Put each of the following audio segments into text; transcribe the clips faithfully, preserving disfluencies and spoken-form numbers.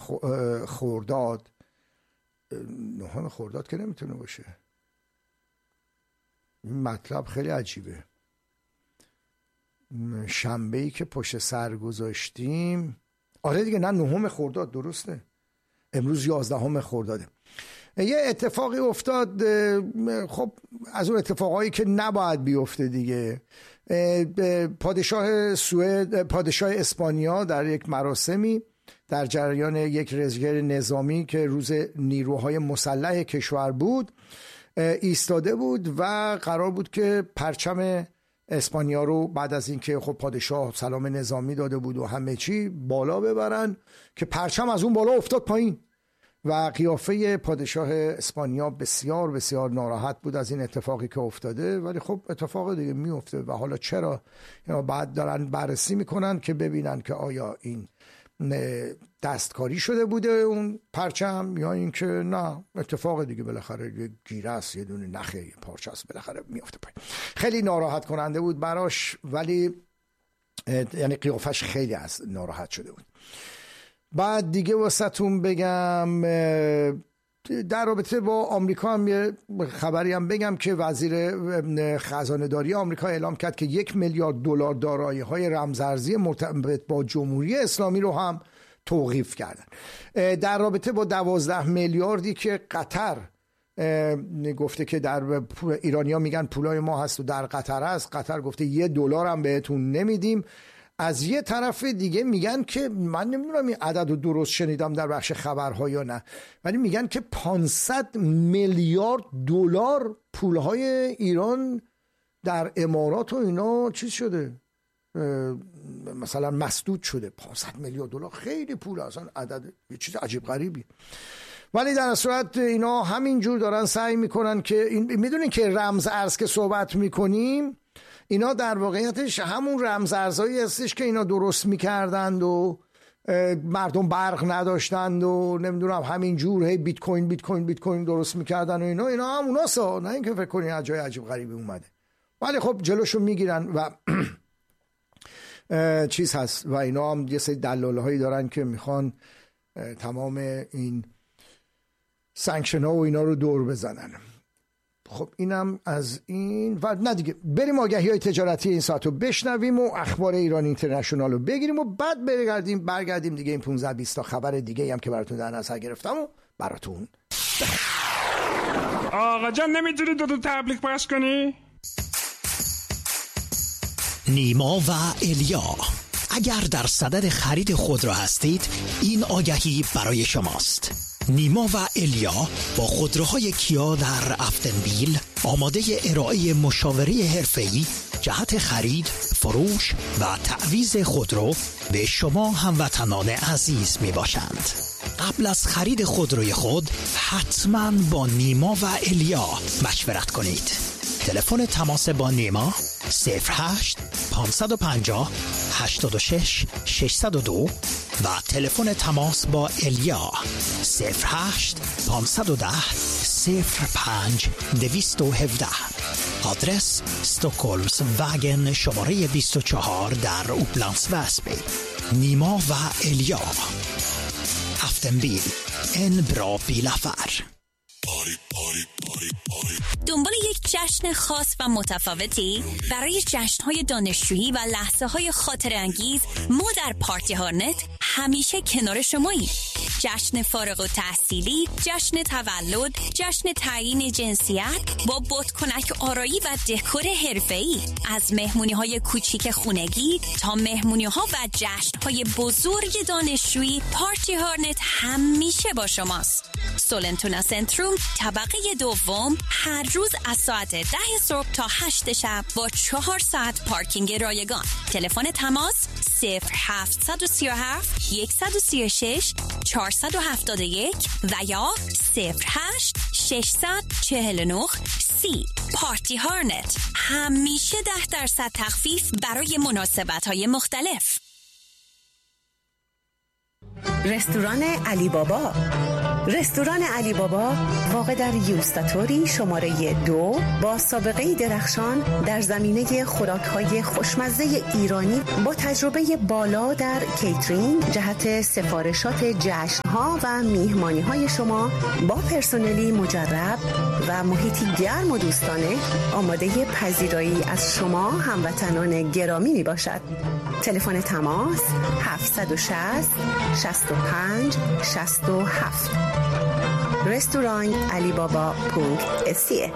خرداد، نهم خرداد که نمیتونه باشه، این مطلب خیلی عجیبه. شنبه‌ای که پشت سر گذاشتیم، آره دیگه، نه نهم خرداد، درسته، امروز یازدهم خرداده. یه اتفاقی افتاد، خب از اون اتفاقایی که نباید بیفته دیگه. پادشاه سوئد، پادشاه اسپانیا در یک مراسمی در جریان یک رزگار نظامی که روز نیروهای مسلح کشور بود ایستاده بود و قرار بود که پرچم اسپانیا رو بعد از اینکه خب پادشاه سلام نظامی داده بود و همه چی بالا ببرن که پرچم از اون بالا افتاد پایین و قیافه پادشاه اسپانیا بسیار بسیار ناراحت بود از این اتفاقی که افتاده. ولی خب اتفاق دیگه میفته و حالا چرا بعد دارن بررسی میکنن که ببینن که آیا این دستکاری شده بوده اون پرچم یا اینکه نه اتفاق دیگه، بالاخره یه گیره است، یه دونه نخه، یه پارچه است، بالاخره میفته پایین. خیلی ناراحت کننده بود براش، ولی یعنی قیافش خیلی از ناراحت شده بود. بعد دیگه واسهتون بگم در رابطه با آمریکا هم یه خبری هم بگم که وزیر خزانه داری آمریکا اعلام کرد که یک میلیارد دلار دارایی های رمزارزی مرتبط با جمهوری اسلامی رو هم توقیف کردن. در رابطه با دوازده میلیاردی که قطر گفته که در ایرانیا میگن پولای ما هست و در قطر هست، قطر گفته یه دلار هم بهتون نمیدیم. از یه طرف دیگه میگن که من نمیدونم این عدد رو درست شنیدم در بخش خبرها یا نه، ولی میگن که پانصد میلیارد دلار پولهای ایران در امارات و اینا چیز شده، مثلا مسدود شده. پانصد میلیارد دلار خیلی پول، اصلا عدد یه چیز عجیب غریبی. ولی در صورت اینا همینجور دارن سعی میکنن که این، میدونین که رمز ارز که صحبت میکنیم اینا در واقعیتش همون رمز ارزایی هستش که اینا درست میکردند و مردم برق نداشتند و نمیدونم همین جور هی بیت کوین بیت کوین بیت کوین درست میکردن و اینا اینا هم اوناسا، نه اینکه فکر کنین از جای عجیب غریبی اومده. ولی خب جلوشو میگیرن و چیز هست و اینا هم یه سری دلاله هایی دارن که میخوان تمام این سانکشن ها و اینا رو دور بزنن. خب اینم از این و نه دیگه، بریم آگهی های تجارتی این ساعت رو بشنویم و اخبار ایران اینترنشنال رو بگیریم و بعد برگردیم برگردیم دیگه این پانزده بیست تا خبر دیگه هم که براتون در نظر گرفتم و براتون آقا جان نمیتونی دو دو تبلیغ پخش کنی؟ نیما و الیا، اگر در صدد خرید خودرو هستید این آگهی برای شماست. نیما و الیا با خودروهای کیا در افتنبیل آماده ارائه مشاوره حرفه‌ای جهت خرید، فروش و تعویض خودرو به شما هموطنان عزیز می باشند. قبل از خرید خودروی خود حتما با نیما و الیا مشورت کنید. تلفن تماس با نیما صفر هشت پانصد و پنجاه هشتاد و شش ششصد و دو و تلفن تماس با الیا صفر هشت پانصد و ده صفر پنج دویست و هفده. آدرس استکهلمز وگن شماره بیست و چهار در اوپلندس وسبی. نیما و الیا، افتنبیل، ان برا بیلافر. دنبال یک جشن خاص و متفاوتی؟ برای جشن‌های دانشجویی و لحظه‌های خاطره‌انگیز ما در پارتی هارنت همیشه کنار شماییم. جشن فارغ التحصیلی، جشن تولد، جشن تعیین جنسیت با بادکنک آرایی و دکور حرفه‌ای، از مهمونی‌های کوچیک خونگی تا مهمونی‌ها و جشن‌های بزرگ دانشجویی، پارتی هارنت همیشه با شماست. سولنتونا سنتروم طبقه دوم، هر روز از ساعت ده صبح تا هشت شب با چهار ساعت پارکینگ رایگان. تلفن تماس صفر هفت سه هفت یک سه شش چهار هفت یک و یا صفر هشت شش چهار نه سی. پارتی هارنت، همیشه ده درصد تخفیف برای مناسبت‌های مختلف. رستوران علی بابا، رستوران علی بابا واقع در یوستاتوری شماره دو با سابقه درخشان در زمینه خوراک‌های خوشمزه ایرانی با تجربه بالا در کیترینگ جهت سفارشات جشن‌ها و میهمانی‌های شما با پرسنلی مجرب و محیطی گرم و دوستانه آماده پذیرایی از شما هموطنان گرامی می باشد. تلفن تماس هفت شش صفر شصت و پنج شصت و هفت. رستوران علی بابا پونک اسیه.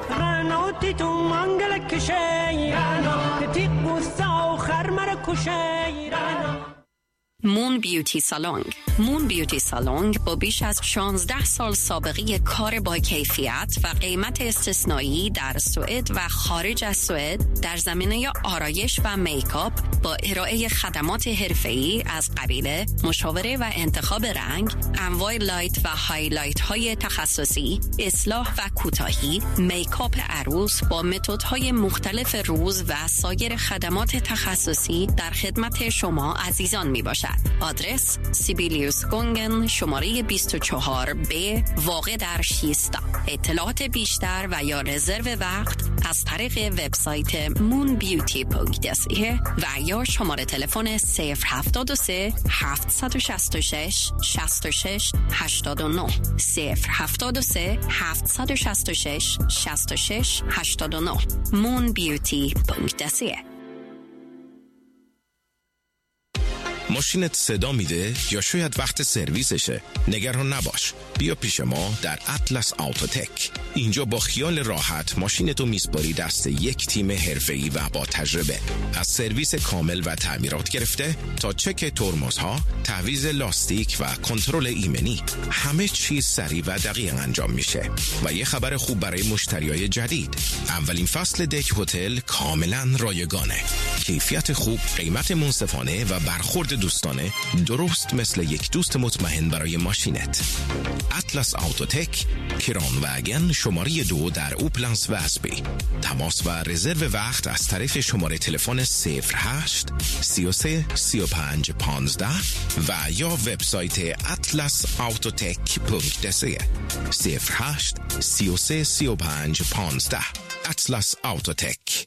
مون بیوتی سالونگ. مون بیوتی سالونگ با بیش از شانزده سال سابقه کار با کیفیت و قیمت استثنایی در سوئد و خارج از سوئد در زمینه آرایش و میکاپ با ارائه خدمات حرفه‌ای از قبیل مشاوره و انتخاب رنگ، انواع لایت و هایلایت های تخصصی، اصلاح و کوتاهی، میکاپ عروس با متدهای مختلف روز و سایر خدمات تخصصی در خدمت شما عزیزان می باشد. آدرس سیبیلیوس گونگن شماره بیست و چهار بی واقع در شیستا. اطلاعات بیشتر و یا رزرو وقت از طریق وبسایت مون بیوتی پونک دی و یا شماره تلفن صفر هفتاد و سه هفتصد و شصت و شش شصت و شش هشتاد و نه صفر هفتاد و سه هفتصد و شصت و شش شصت و شش هشتاد و نه. مون بیوتی پونک دی. ماشینت صدا میده یا شاید وقت سرویسشه؟ نگران نباش، بیا پیش ما در اطلس آوتوتک. اینجا با خیال راحت ماشینتو میسپاری دست یک تیم حرفه‌ای و با تجربه. از سرویس کامل و تعمیرات گرفته تا چک ترمزها، تعویض لاستیک و کنترل ایمنی، همه چیز سریع و دقیق انجام میشه. و یه خبر خوب برای مشتریای جدید، اولین فصل دک هتل کاملا رایگانه. کیفیت خوب، قیمت منصفانه و برخورد دوستانه، درست مثل یک دوست مطمئن برای ماشینت. اطلس آوتوتک، کران وگن شماره دو در اوپلنس و اسبی. تماس و رزرو وقت از طریق شماره تلفن صفر هشت سی و سه سی و پنج پانزده و یا وبسایت اطلس آوتوتک پونک دی. صفر هشت سی و سه سی و پنج پانزده. اطلس آوتوتک.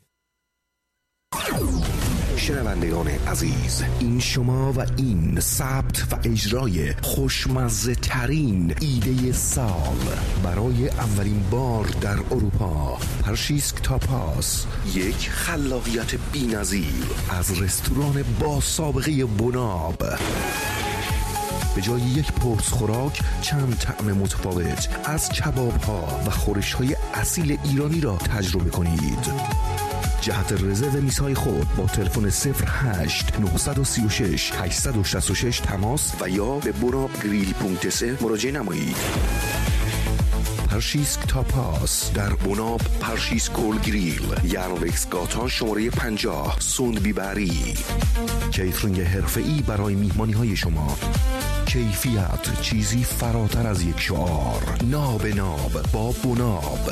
شنوندگان عزیز، این شما و این ثبت و اجرای خوشمزه ترین ایده سال برای اولین بار در اروپا، پرشیسک تاپاس، یک خلاقیت بی‌نظیر از رستوران با سابقه بناب. به جای یک پرس خوراک چند طعم متفاوت از کباب ها و خورش های اصیل ایرانی را تجربه کنید. جهت رزرو میزهای خود با تلفن صفر هشت نه سه شش هشت شش شش تماس و یا به بناب گریل پونک دی مراجعه نمایید. پرشیسک تاپاس در بناب پرشیسک گل گریل، یارلکس گاتا شماره پنجاه، سوندبی بری. کیترینگ حرفه‌ای برای میهمانی های شما. کیفیت چیزی فراتر از یک شعار. ناب ناب با بناب.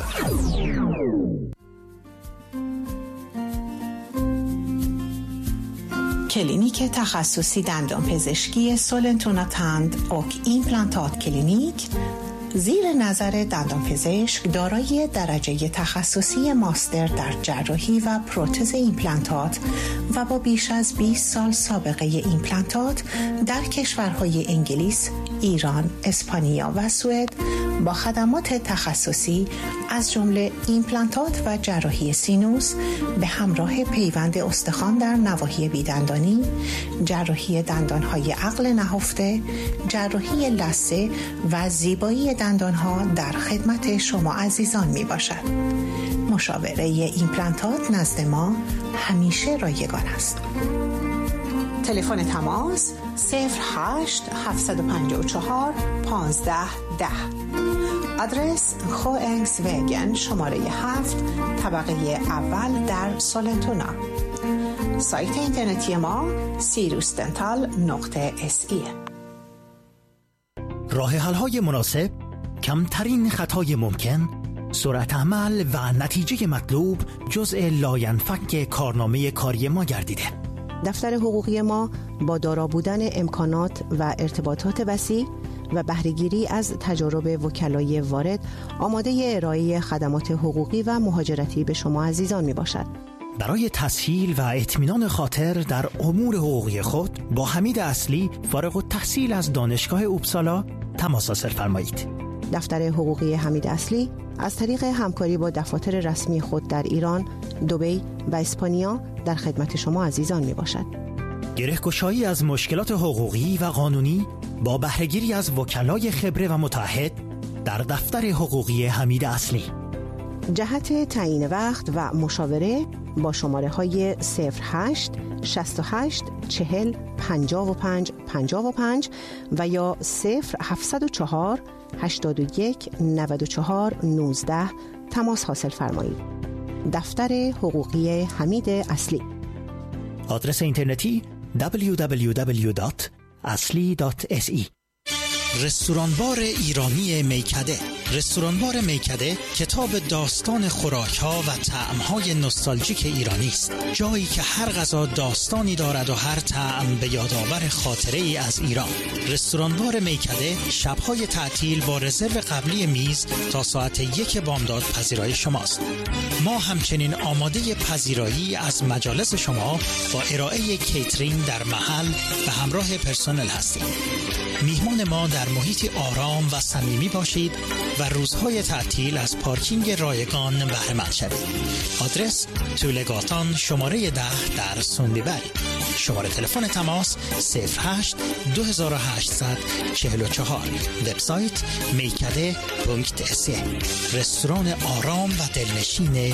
کلینیک تخصصی دندان پزشکی سولنتونا تند اوک ایمپلانتات کلینیک زیر نظر دندان پزشک دارای درجه تخصصی ماستر در جراحی و پروتز ایمپلانتات و با بیش از بیست سال سابقه ایمپلانتات در کشورهای انگلیس، ایران، اسپانیا و سوئد با خدمات تخصصی از جمله ایمپلانتات و جراحی سینوس به همراه پیوند استخوان در نواحی بیدندانی، جراحی دندانهای عقل نهفته، جراحی لثه و زیبایی دندانها در خدمت شما عزیزان می باشد. مشاوره ایمپلانتات نزد ما همیشه رایگان است. تلفن تماس صفر هشت هفت پنج چهار پانزده ده. آدرس خوئنگس وگن شماره هفت طبقه اول در سولنتونا. سایت اینترنتی ما سیروس دنتال نقطه اس ای. راه حل‌های مناسب، کمترین خطای ممکن، سرعت عمل و نتیجه مطلوب جزء لاینفک کارنامه کاری ما گردیده. دفتر حقوقی ما با دارا بودن امکانات و ارتباطات وسیع و بهره‌گیری از تجارب وکلای وارد آماده ارائه خدمات حقوقی و مهاجرتی به شما عزیزان می باشد. برای تسهیل و اطمینان خاطر در امور حقوقی خود با حمید اصلی فارغ التحصیل از دانشگاه اوبسالا تماس حاصل فرمایید. دفتر حقوقی حمید اصلی از طریق همکاری با دفاتر رسمی خود در ایران، دبی و اسپانیا در خدمت شما عزیزان می باشد. گره‌گشایی از مشکلات حقوقی و قانونی با بهره‌گیری از وکلای خبره و متعهد در دفتر حقوقی حمید اصلی. جهت تعیین وقت و مشاوره با شماره های صفر هشت شصت و هشت چهل پنجاه و پنج پنجاه و پنج و یا صفر هفتصد و چهار هشتاد و یک نود و چهار نوزده تماس حاصل فرمایید. دفتر حقوقی حمید اصلی. آدرس اینترنتی دبلیو دبلیو دبلیو دات اصلی دات اس ای. رستورانبار ایرانی میکده. رستورانبار میکده کتاب داستان خوراک‌ها و طعم‌های نوستالژیک ایرانی است. جایی که هر غذا داستانی دارد و هر طعم به یادآور خاطره‌ای از ایران. رستورانبار میکده شب‌های تعطیل با رزرو قبلی میز تا ساعت یک بامداد پذیرای شماست. ما همچنین آماده پذیرایی از مجالس شما با ارائه کیترینگ در محل و همراه پرسنل هستیم. میهمان ما در محیطی آرام و صمیمی باشید و روزهای تعطیل از پارکینگ رایگان بهره مند شوید. آدرس طولگاتان شماره ده در سوندیبری. شماره تلفن تماس صفر هشت دو هزار و هشتصد چهل و چهار. وبسایت میکده دات اس ای. رستوران آرام و دلنشین